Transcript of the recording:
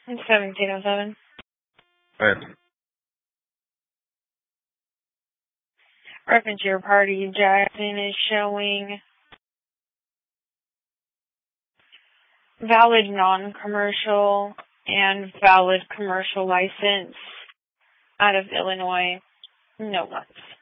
1707. Alright. Reference your party, Jackson is showing valid non-commercial and valid commercial license out of Illinois. No months.